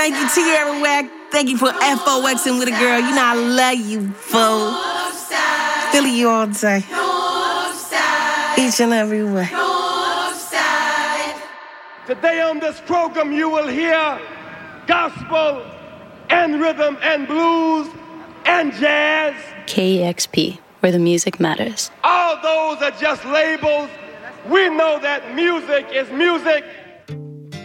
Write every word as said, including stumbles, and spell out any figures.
Thank you, Tierra Whack. Thank you for F O Xing with a girl. You know I love you, fool. Philly you all day. Each and every way. Today on this program you will hear gospel and rhythm and blues and jazz. K E X P, where the music matters. All those are just labels. We know that music is music.